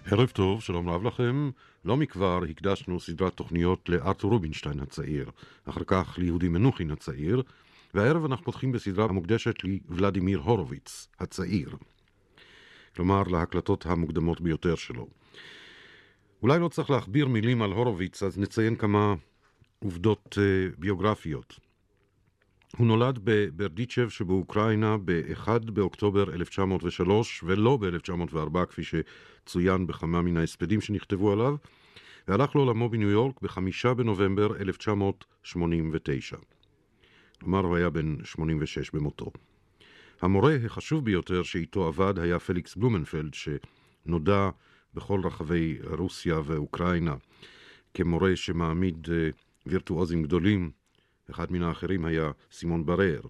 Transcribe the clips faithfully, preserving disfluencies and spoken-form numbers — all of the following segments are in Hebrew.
ערב טוב, שלום רב לכם. לא מכבר הקדשנו סדרת תוכניות לארתור רובינשטיין הצעיר, אחר כך ליהודי מנוחין הצעיר, והערב אנחנו פותחים בסדרה המוקדשת לוולדימיר הורוביץ הצעיר, כלומר להקלטות המוקדמות ביותר שלו. אולי לא צריך להכביר מילים על הורוביץ, אז נציין כמה עובדות uh, ביוגרפיות. הוא נולד בברדיצ'ב שבאוקראינה ב-אחד באוקטובר אלף תשע מאות ושלוש ולא ב-אלף תשע מאות וארבע כפי שצוין בכמה מן ההספדים שנכתבו עליו, והלך לעולמו בניו יורק ב-חמישה בנובמבר אלף תשע מאות שמונים ותשע. כלומר הוא היה בן שמונים ושש במותו. המורה החשוב ביותר שאיתו עבד היה פליקס בלומנפלד, שנודע בכל רחבי רוסיה ואוקראינה כמורה שמעמיד uh, וירטואוזים גדולים. אחד מן האחרים היה סימון ברר.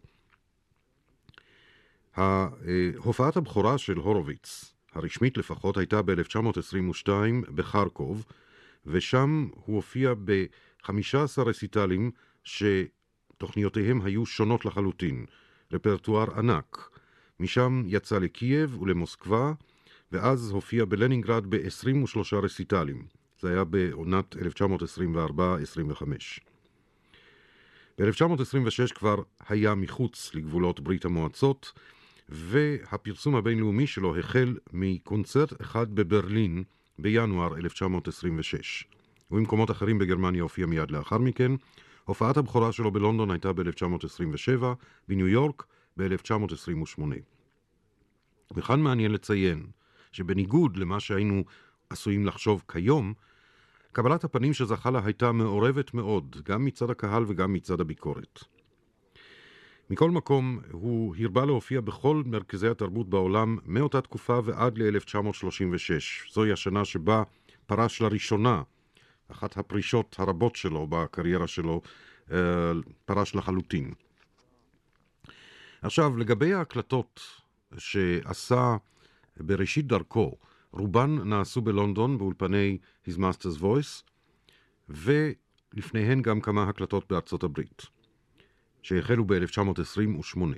ההופעת הבכורה של הורוביץ, הרשמית לפחות, הייתה ב-אלף תשע מאות עשרים ושתיים בחרקוב, ושם הוא הופיע ב-חמישה עשר רסיטלים שתוכניותיהם היו שונות לחלוטין, רפרטואר ענק. משם יצא לקייב ולמוסקבה, ואז הופיע בלנינגרד ב-עשרים ושלושה רסיטלים. זה היה בעונת אלף תשע מאות עשרים וארבע עשרים וחמש. ב-אלף תשע מאות עשרים ושש כבר היה מחוץ לגבולות ברית המועצות, והפרסום הבינלאומי שלו החל מקונצרט אחד בברלין בינואר אלף תשע מאות עשרים ושש. ובמקומות אחרים בגרמניה הופיע מיד לאחר מכן. הופעת הבכורה שלו בלונדון הייתה ב-אלף תשע מאות עשרים ושבע, בניו יורק ב-אלף תשע מאות עשרים ושמונה. וכאן מעניין לציין שבניגוד למה שהיינו עשויים לחשוב כיום, קבלת הפנים שזכה לה הייתה מעורבת מאוד, גם מצד הקהל וגם מצד הביקורת. מכל מקום, הוא הרבה להופיע בכל מרכזי התרבות בעולם מאותה תקופה ועד ל-אלף תשע מאות שלושים ושש. זוהי השנה שבה פרש לראשונה, אחת הפרישות הרבות שלו בקריירה שלו, פרש לחלוטין. עכשיו, לגבי ההקלטות שעשה בראשית דרכו, רובן נעשו בלונדון באולפני His Master's Voice, ולפניהן גם כמה הקלטות בארצות הברית, שהחלו ב-אלף תשע מאות עשרים ושמונה.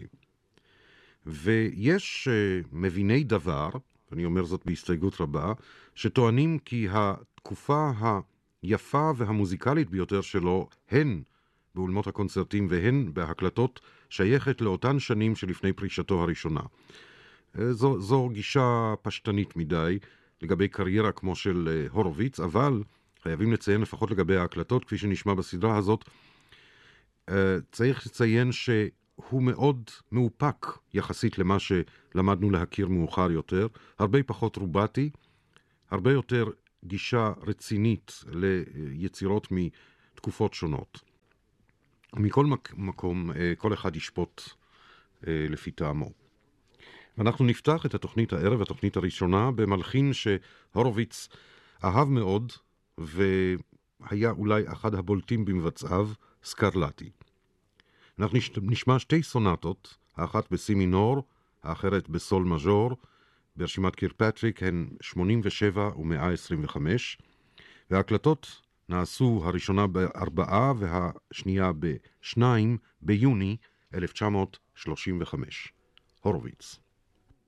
ויש uh, מביני דבר, אני אומר זאת בהסתייגות רבה, שטוענים כי התקופה היפה והמוזיקלית ביותר שלו, הן באולמות הקונצרטים והן בהקלטות, שייכת לאותן שנים שלפני פרישתו הראשונה. זו, זו גישה פשטנית מדי לגבי קריירה כמו של הורוביץ, אבל חייבים לציין לפחות לגבי ההקלטות, כפי שנשמע בסדרה הזאת, צריך לציין שהוא מאוד מאופק יחסית למה שלמדנו להכיר מאוחר יותר, הרבה פחות רובטי, הרבה יותר גישה רצינית ליצירות מתקופות שונות. מכל מקום, כל אחד ישפוט לפי טעמו. ואנחנו נפתח את התוכנית הערב, התוכנית הראשונה, במלחין שהורוביץ אהב מאוד, והיה אולי אחד הבולטים במבצעיו, סקרלטי. אנחנו נשמע שתי סונטות, האחת בסי מינור, האחרת בסול מז'ור, ברשימת קירפטריק הן שמונים ושבע ו-מאה עשרים וחמש, וההקלטות נעשו הראשונה בארבעה והשנייה בשניים ביוני אלף תשע מאות שלושים וחמש. הורוביץ.